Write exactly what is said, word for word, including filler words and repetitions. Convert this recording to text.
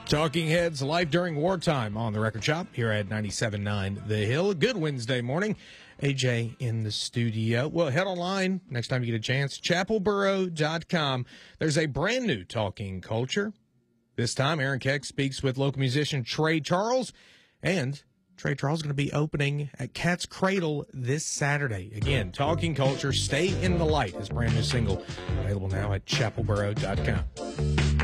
Talking Heads, life during wartime on the Record Shop here at ninety-seven point nine The Hill. Good Wednesday morning. A J in the studio. Well, head online next time you get a chance, chapel borough dot com. There's a brand new Talking Culture. This time, Aaron Keck speaks with local musician Trey Charles, and Trey Charles is going to be opening at Cat's Cradle this Saturday. Again, Talking Culture, Stay in the Light, his brand new single, available now at chapel borough dot com.